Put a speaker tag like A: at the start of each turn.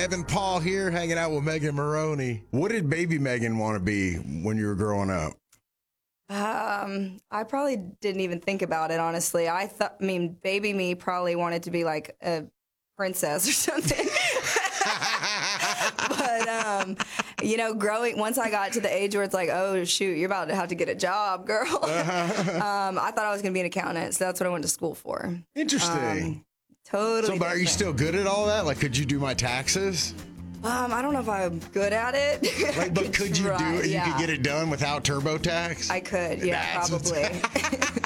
A: Evan Paul here, hanging out with Megan Maroney. What did baby Megan want to be when you were growing up?
B: I probably didn't even think about it, honestly. Baby me probably wanted to be like a princess or something. But, once I got to the age where it's like, oh, shoot, you're about to have to get a job, girl. I thought I was going to be an accountant, so that's what I went to school for.
A: Interesting.
B: Totally.
A: So, but are you still good at all that? Like, could you do my taxes?
B: I don't know if I'm good at it.
A: Like, but could you do it?
B: Yeah.
A: You could get it done without TurboTax?
B: I could, yeah,
A: That's
B: probably.